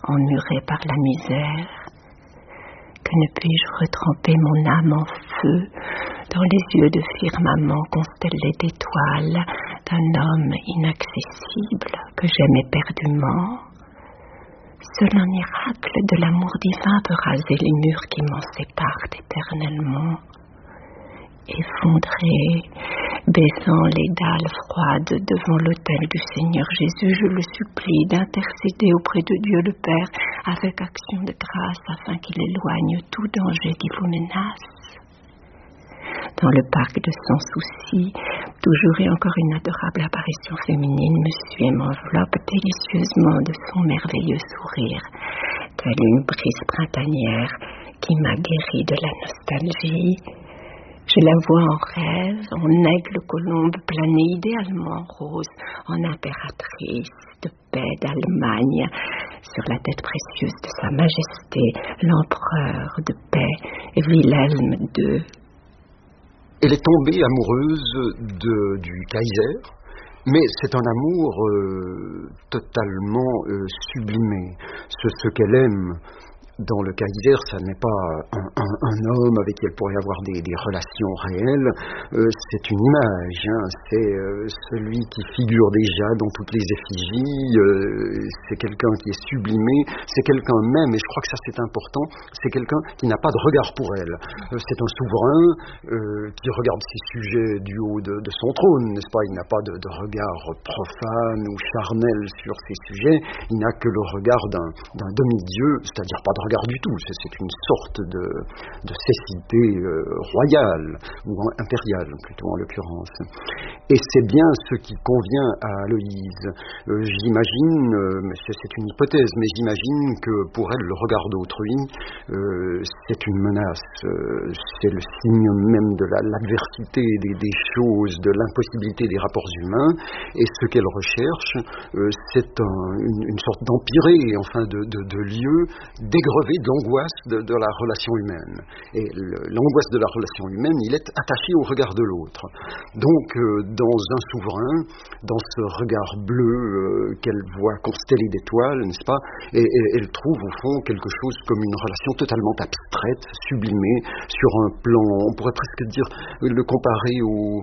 emmurée par la misère? Que ne puis-je retremper mon âme en feu dans les yeux de firmament constellés d'étoiles d'un homme inaccessible que j'aime éperdument? Seul un miracle de l'amour divin peut raser les murs qui m'en séparent éternellement. Effondré, baissant les dalles froides devant l'autel du Seigneur Jésus, je le supplie d'intercéder auprès de Dieu le Père avec action de grâce afin qu'il éloigne tout danger qui vous menace. Dans le parc de Sans Souci, toujours et encore une adorable apparition féminine me suit et m'enveloppe délicieusement de son merveilleux sourire, telle une brise printanière qui m'a guéri de la nostalgie. Je la vois en rêve, en aigle colombe planée idéalement rose, en impératrice de paix d'Allemagne, sur la tête précieuse de Sa Majesté, l'empereur de paix, Wilhelm II. Elle est tombée amoureuse du Kaiser, mais c'est un amour totalement sublimé. Ce qu'elle aime dans le Kaiser, ça n'est pas un homme avec qui elle pourrait avoir des relations réelles, c'est une image, c'est celui qui figure déjà dans toutes les effigies, c'est quelqu'un qui est sublimé, c'est quelqu'un même, et je crois que ça c'est important, c'est quelqu'un qui n'a pas de regard pour elle. C'est un souverain qui regarde ses sujets du haut de son trône, n'est-ce pas? Il n'a pas de regard profane ou charnel sur ses sujets, il n'a que le regard d'un demi-dieu, c'est-à-dire pas de regard du tout, c'est une sorte de cécité royale, ou impériale plutôt en l'occurrence. Et c'est bien ce qui convient à Aloïse. J'imagine, mais c'est une hypothèse, mais j'imagine que pour elle, le regard d'autrui, c'est une menace, c'est le signe même de l'adversité des choses, de l'impossibilité des rapports humains, et ce qu'elle recherche, c'est une sorte d'empyrée, enfin de lieu dégrevé de l'angoisse de la relation humaine. Et l'angoisse de la relation humaine, il est attaché au regard de l'autre. Donc, dans un souverain, dans ce regard bleu qu'elle voit constellé d'étoiles, n'est-ce pas, et elle trouve au fond quelque chose comme une relation totalement abstraite, sublimée, sur un plan, on pourrait presque dire, le comparer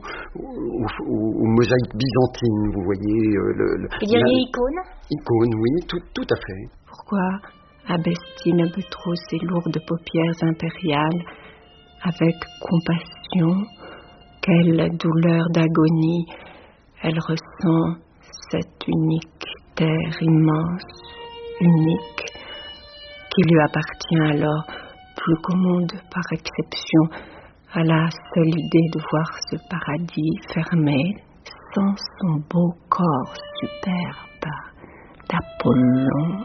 aux mosaïques byzantines, vous voyez. Il y a une icône ? Icône, oui, tout à fait. Pourquoi abaisse-t-il un peu trop ses lourdes paupières impériales avec compassion? Quelle douleur d'agonie elle ressent, cette unique terre immense, unique, qui lui appartient alors plus qu'au monde par exception, à la seule idée de voir ce paradis fermé sans son beau corps superbe d'Apollon.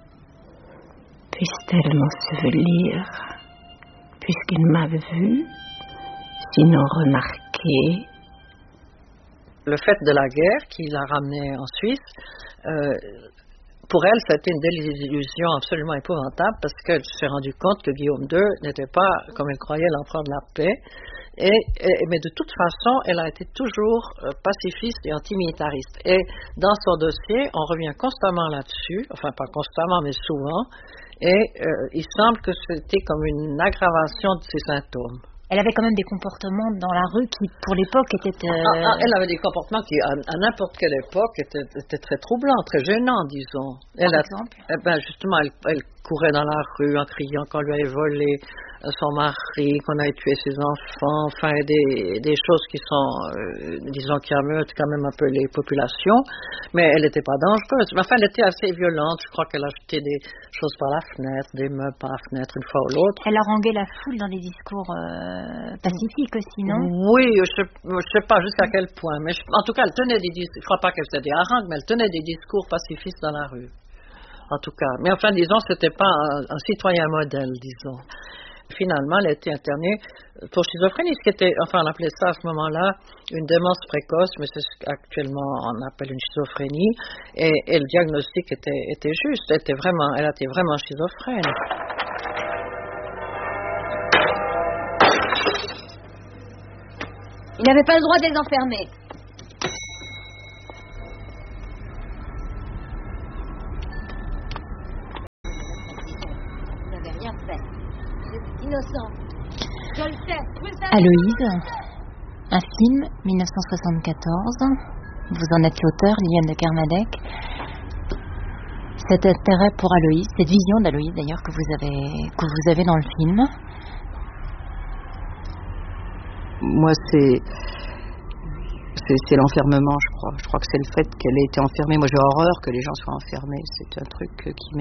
Puisse-t-elle m'ensevelir, puisqu'il m'a vu, sinon remarqué? Le fait de la guerre qui l'a ramenée en Suisse, pour elle, c'était une désillusion absolument épouvantable parce qu'elle s'est rendue compte que Guillaume II n'était pas, comme elle croyait, l'empereur de la paix. Mais de toute façon, elle a été toujours pacifiste et antimilitariste. Et dans son dossier, on revient constamment là-dessus, enfin pas constamment, mais souvent, et il semble que c'était comme une aggravation de ses symptômes. Elle avait quand même des comportements dans la rue qui, pour l'époque, étaient... Elle avait des comportements qui, à n'importe quelle époque, étaient très troublants, très gênants, disons. Par exemple? Justement, elle courait dans la rue en criant qu'on lui avait volé son mari, qu'on avait tué ses enfants, enfin des choses qui sont, disons, qui ameutent quand même un peu les populations, mais elle n'était pas dangereuse. Mais enfin, elle était assez violente. Je crois qu'elle a jeté des choses par la fenêtre, des meubles par la fenêtre une fois ou l'autre. Elle haranguait la foule dans des discours pacifiques aussi, non? Oui, je sais pas jusqu'à quel point, mais en tout cas, elle tenait des discours. Je crois pas qu'elle faisait des harangues, mais elle tenait des discours pacifistes dans la rue. En tout cas. Mais enfin, disons, c'était pas un citoyen modèle, disons. Finalement, elle a été internée pour schizophrénie, ce qui était, enfin, on appelait ça à ce moment-là une démence précoce, mais c'est ce qu'actuellement on appelle une schizophrénie. Et le diagnostic était juste. Elle était vraiment schizophrène. Il n'avait pas le droit de les enfermer. rien fait. C'est innocent. Je le sais. Aloïse, un film, 1974. Vous en êtes l'auteur, Liliane de Kermadec. Cet intérêt pour Aloïse, cette vision d'Aloïse d'ailleurs que vous avez dans le film. Moi, c'est l'enfermement, je crois. Je crois que c'est le fait qu'elle ait été enfermée. Moi, j'ai horreur que les gens soient enfermés. C'est un truc qui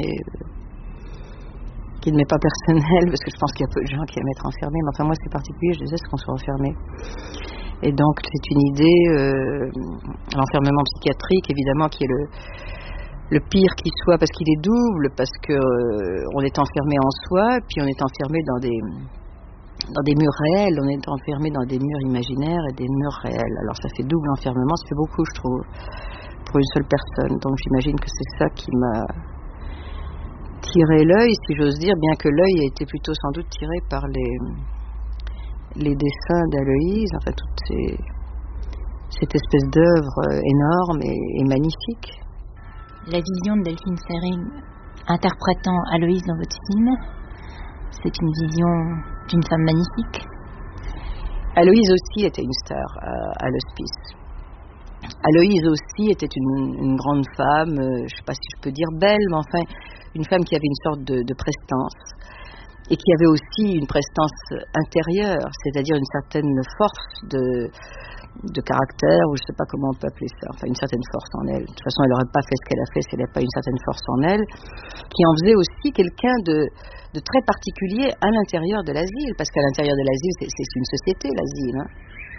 ne m'est pas personnel, parce que je pense qu'il y a peu de gens qui aiment être enfermés. Mais enfin, moi, c'est particulier. Je déteste qu'on soit enfermé. Et donc, c'est une idée, l'enfermement psychiatrique, évidemment, qui est le pire qui soit, parce qu'il est double, parce que on est enfermé en soi, puis on est enfermé dans des murs réels, on est enfermé dans des murs imaginaires et des murs réels. Alors ça fait double enfermement, ça fait beaucoup, je trouve, pour une seule personne. Donc j'imagine que c'est ça qui m'a tiré l'œil, si j'ose dire, bien que l'œil ait été plutôt sans doute tiré par les dessins d'Aloïse, enfin toute cette espèce d'œuvre énorme et magnifique. La vision de Delphine Seyrig interprétant Aloïse dans votre film, c'est une vision d'une femme magnifique. Aloïse aussi était une star à l'hospice. Aloïse aussi était une grande femme, je ne sais pas si je peux dire belle, mais enfin une femme qui avait une sorte de prestance et qui avait aussi une prestance intérieure, c'est-à-dire une certaine force de caractère, ou je ne sais pas comment on peut appeler ça, enfin une certaine force en elle. De toute façon, elle n'aurait pas fait ce qu'elle a fait si elle n'avait pas une certaine force en elle, qui en faisait aussi quelqu'un de très particulier à l'intérieur de l'asile, parce qu'à l'intérieur de l'asile, c'est une société, l'asile. Hein.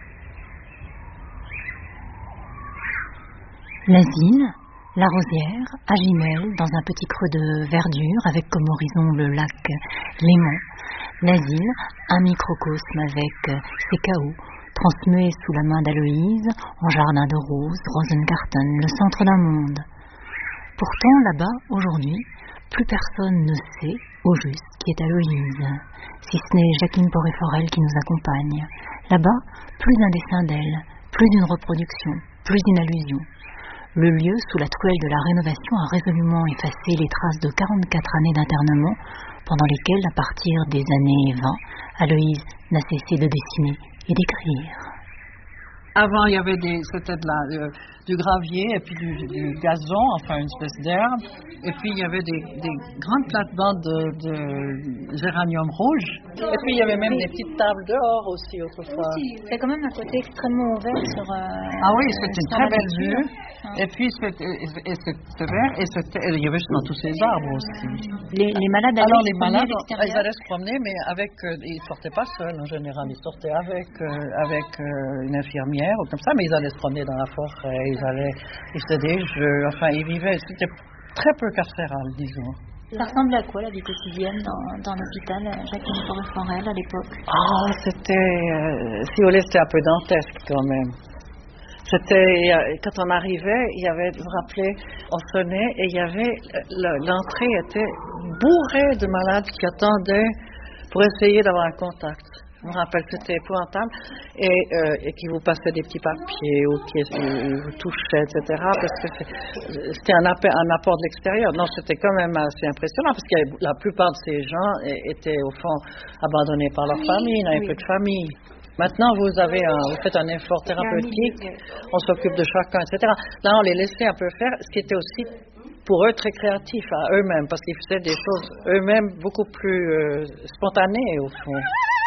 L'asile, la Rosière, à Gimel, dans un petit creux de verdure, avec comme horizon le lac Léman. L'asile, un microcosme avec ses chaos, transmués sous la main d'Aloïse, en jardin de roses, Rosengarten, le centre d'un monde. Pourtant, là-bas, aujourd'hui, plus personne ne sait, au juste, qui est Aloïse, si ce n'est Jacqueline Poré-Forel qui nous accompagne. Là-bas, plus d'un dessin d'elle, plus d'une reproduction, plus d'une allusion. Le lieu, sous la truelle de la rénovation, a résolument effacé les traces de 44 années d'internement, pendant lesquelles, à partir des années 20, Aloïse n'a cessé de dessiner et d'écrire. Avant, il y avait c'était du gravier et puis du gazon, enfin une espèce d'herbe. Et puis, il y avait des grandes plates-bandes de géranium rouge. Et puis, il y avait même des petites tables dehors aussi, autrefois. C'est quand même un côté extrêmement ouvert sur... Ah oui, c'était une très belle vue. Et puis, c'était vert et il y avait justement tous ces arbres aussi. Les malades alors, les malades, ils allaient se promener, mais ils ne sortaient pas seuls en général. Ils sortaient avec une infirmière ou comme ça, mais ils allaient se promener dans la forêt, ils faisaient des jeux, enfin, ils vivaient, c'était très peu carcéral, disons. Ça ressemble à quoi la vie quotidienne dans l'hôpital Jacqueline Poré-Forel à l'époque? C'était, si vous voulez, c'était un peu dantesque quand même. C'était, quand on arrivait, il y avait, vous vous rappelez, on sonnait et il y avait, l'entrée était bourrée de malades qui attendaient pour essayer d'avoir un contact. Je me rappelle que c'était épouvantable et qui vous passaient des petits papiers ou qui vous touchaient, etc. Parce que c'était un apport de l'extérieur. Non, c'était quand même assez impressionnant parce que la plupart de ces gens étaient au fond abandonnés par leur famille, n'avaient plus de famille. Maintenant, vous faites un effort thérapeutique, on s'occupe de chacun, etc. Là, on les laissait un peu faire, ce qui était aussi pour eux très créatif à eux-mêmes, parce qu'ils faisaient des choses eux-mêmes beaucoup plus spontanées au fond.